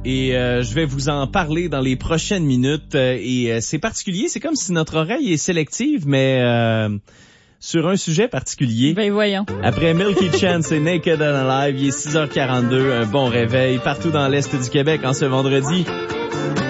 Et je vais vous en parler dans les prochaines minutes. Et c'est particulier, c'est comme si notre oreille est sélective, mais sur un sujet particulier. Ben voyons. Après Milky Chance et Naked and Alive, il est 6h42, un bon réveil partout dans l'Est du Québec en ce vendredi.